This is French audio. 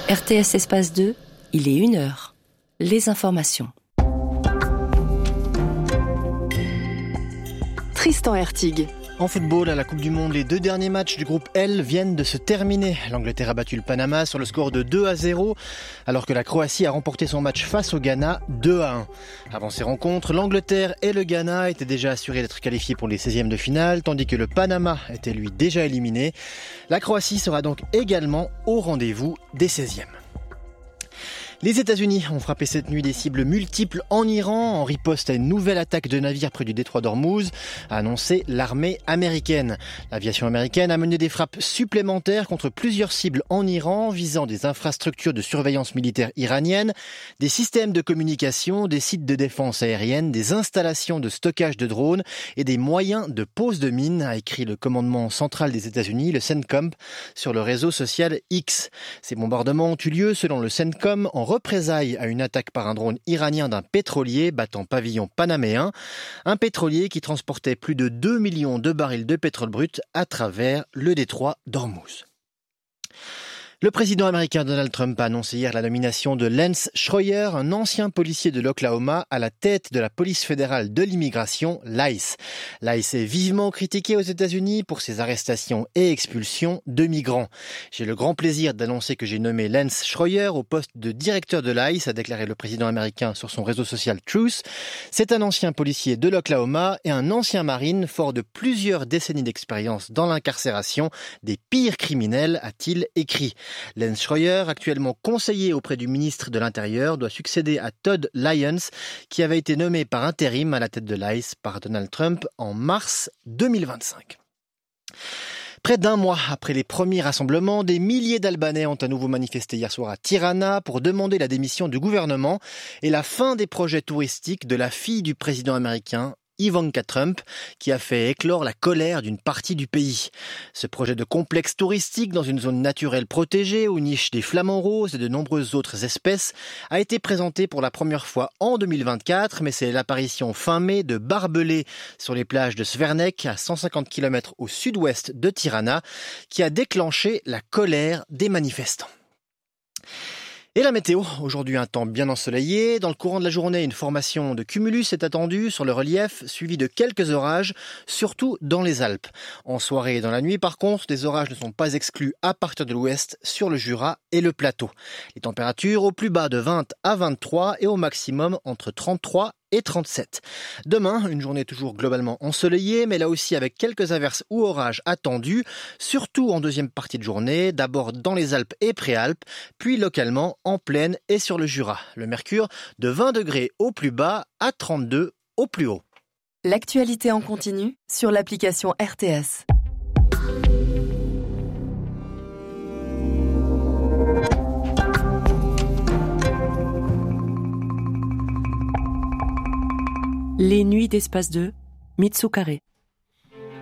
RTS Espace 2, il est 1h. Les informations. Tristan Hertig. En football, à la Coupe du Monde, les 2 derniers matchs du groupe L viennent de se terminer. L'Angleterre a battu le Panama sur le score de 2-0, alors que la Croatie a remporté son match face au Ghana 2-1. Avant ces rencontres, l'Angleterre et le Ghana étaient déjà assurés d'être qualifiés pour les 16e de finale, tandis que le Panama était lui déjà éliminé. La Croatie sera donc également au rendez-vous des 16e. Les États-Unis ont frappé cette nuit des cibles multiples en Iran en riposte à une nouvelle attaque de navires près du détroit d'Ormuz, a annoncé l'armée américaine. L'aviation américaine a mené des frappes supplémentaires contre plusieurs cibles en Iran visant des infrastructures de surveillance militaire iranienne, des systèmes de communication, des sites de défense aérienne, des installations de stockage de drones et des moyens de pose de mines, a écrit le commandement central des États-Unis, le CENTCOM, sur le réseau social X. Ces bombardements ont eu lieu, selon le CENTCOM, en représailles à une attaque par un drone iranien d'un pétrolier battant pavillon panaméen. Un pétrolier qui transportait plus de 2 millions de barils de pétrole brut à travers le détroit d'Ormuz. Le président américain Donald Trump a annoncé hier la nomination de Lance Schroyer, un ancien policier de l'Oklahoma, à la tête de la police fédérale de l'immigration, l'ICE. L'ICE est vivement critiqué aux États-Unis pour ses arrestations et expulsions de migrants. J'ai le grand plaisir d'annoncer que j'ai nommé Lance Schroyer au poste de directeur de l'ICE, a déclaré le président américain sur son réseau social Truth. C'est un ancien policier de l'Oklahoma et un ancien marine fort de plusieurs décennies d'expérience dans l'incarcération des pires criminels, a-t-il écrit. Lance Schroyer, actuellement conseiller auprès du ministre de l'Intérieur, doit succéder à Todd Lyons, qui avait été nommé par intérim à la tête de l'ICE par Donald Trump en mars 2025. Près d'un mois après les premiers rassemblements, des milliers d'Albanais ont à nouveau manifesté hier soir à Tirana pour demander la démission du gouvernement et la fin des projets touristiques de la fille du président américain, Ivanka Trump, qui a fait éclore la colère d'une partie du pays. Ce projet de complexe touristique dans une zone naturelle protégée où nichent des flamants roses et de nombreuses autres espèces a été présenté pour la première fois en 2024, mais c'est l'apparition fin mai de barbelés sur les plages de Svernek, à 150 km au sud-ouest de Tirana, qui a déclenché la colère des manifestants. Et la météo, aujourd'hui un temps bien ensoleillé. Dans le courant de la journée, une formation de cumulus est attendue sur le relief, suivie de quelques orages, surtout dans les Alpes. En soirée et dans la nuit, par contre, des orages ne sont pas exclus à partir de l'ouest, sur le Jura et le plateau. Les températures au plus bas de 20 à 23 et au maximum entre 33 et 37. Demain, une journée toujours globalement ensoleillée, mais là aussi avec quelques averses ou orages attendus, surtout en deuxième partie de journée, d'abord dans les Alpes et Préalpes, puis localement en plaine et sur le Jura. Le mercure de 20 degrés au plus bas à 32 au plus haut. L'actualité en continu sur l'application RTS. Les nuits d'Espace 2, Mitsukare.